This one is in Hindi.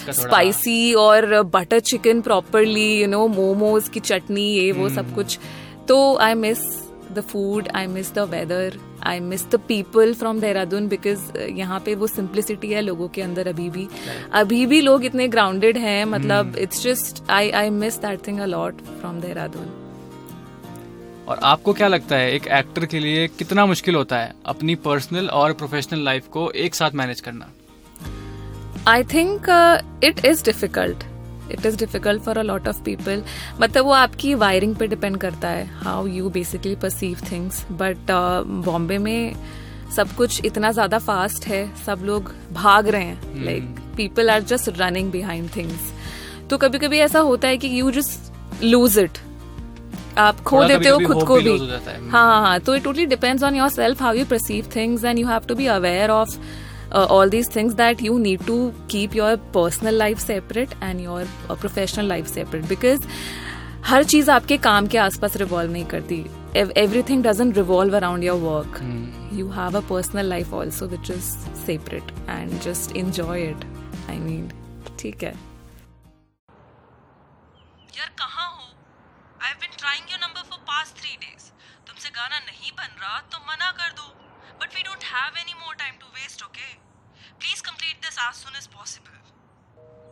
का थोड़ा स्पाइसी और butter chicken properly, you know, momos की चटनी, ये वो सब कुछ. तो I miss the food, I miss the weather, I miss the people from Dehradun, because यहाँ पे वो सिंप्लिसिटी है लोगों के अंदर अभी भी लोग इतने ग्राउंडेड हैं. मतलब it's just I miss that thing a lot from Dehradun. और आपको क्या लगता है एक एक्टर के लिए कितना मुश्किल होता है अपनी पर्सनल और प्रोफेशनल लाइफ को एक साथ मैनेज करना? I think it is difficult for a lot of people. मतलब वो आपकी वायरिंग पे डिपेंड करता है, how you basically perceive things. But Bombay में सब कुछ इतना ज्यादा फास्ट है, सब लोग भाग रहे हैं, like people are just running behind things. तो कभी कभी ऐसा होता है कि यू जस्ट लूज इट, आप खो देते हो खुद को भी. हाँ. तो it totally depends on your self, how you perceive things, and you have to be aware of all these things that you need to keep your personal life separate and your professional life separate, because हर चीज आपके काम के आसपास रिवॉल्व नहीं करती. Everything doesn't revolve around your work. You have a personal life also which is separate, and just enjoy it. I mean, ठीक है. यार कहाँ हो? I've been trying your number for past 3 days. तुमसे गाना नहीं बन रहा तो मना कर दो. But we don't have any more time to waste, okay? Please complete this as soon as possible.